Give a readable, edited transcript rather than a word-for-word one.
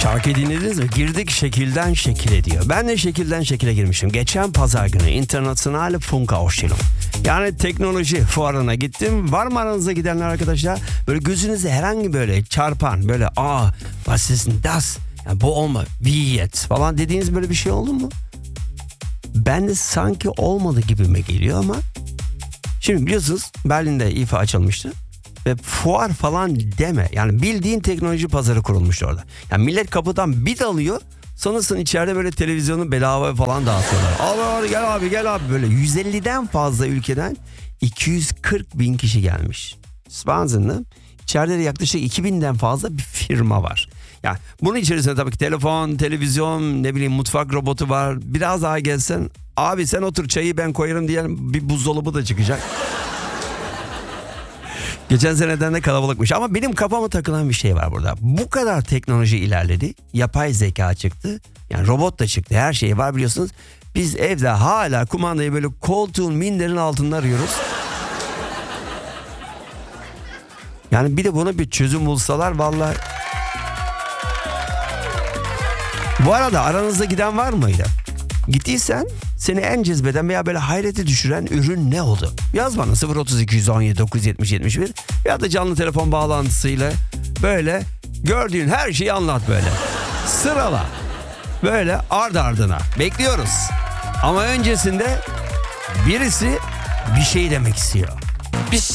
Şarkıyı dinlediniz mi? Girdik şekilden şekile diyor. Ben de şekilden şekile girmişim. Geçen pazar günü Internationale Funkausstellung. Yani teknoloji fuarına gittim. Var mı aranızda gidenler arkadaşlar? Böyle gözünüzde herhangi böyle çarpan böyle was ist denn das? Yani bu olma, wie jetzt falan dediğiniz böyle bir şey oldu mu? Ben de sanki olmadı gibime geliyor ama şimdi biliyorsunuz Berlin'de İFA açılmıştı. Ve fuar falan deme. Yani bildiğin teknoloji pazarı kurulmuş orada. Yani millet kapıdan bir dalıyor. Sanırsın içeride böyle televizyonu bedava falan dağıtıyorlar. Abi gel abi. Böyle 150'den fazla ülkeden 240 bin kişi gelmiş. Spanzen'da içeride de yaklaşık 2000'den fazla bir firma var. Yani bunun içerisinde tabii ki telefon, televizyon, ne bileyim mutfak robotu var. Biraz daha gelsen abi sen otur çayı ben koyarım diyen bir buzdolabı da çıkacak. Geçen seneden de kalabalıkmış ama benim kafama takılan bir şey var burada. Bu kadar teknoloji ilerledi. Yapay zeka çıktı. Yani robot da çıktı. Her şey var biliyorsunuz. Biz evde hala kumandayı böyle koltuğun minderin altında arıyoruz. Yani bir de buna bir çözüm bulsalar vallahi. Bu arada aranızda giden var mıydı? Gittiysen seni en cezbeden veya böyle hayrete düşüren ürün ne oldu? Yaz bana 032 117 970 71 ya da canlı telefon bağlantısıyla böyle gördüğün her şeyi anlat böyle. Sırala. Böyle ard ardına. Bekliyoruz. Ama öncesinde birisi bir şey demek istiyor.